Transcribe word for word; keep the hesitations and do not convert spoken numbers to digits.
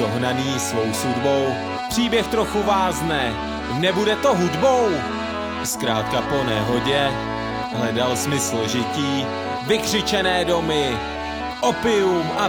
dohnaný svou sudbou, příběh trochu vázne, nebude to hudbou. Zkrátka po nehodě hledal smysl žití, vykřičené domy, opium a